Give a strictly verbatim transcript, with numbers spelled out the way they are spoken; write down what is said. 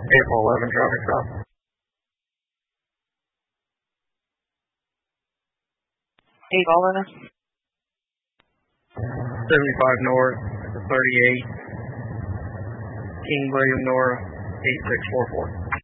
April eleven traffic stop. Hey, calling us. seventy-five North, thirty-eight, King William North, eight six four four.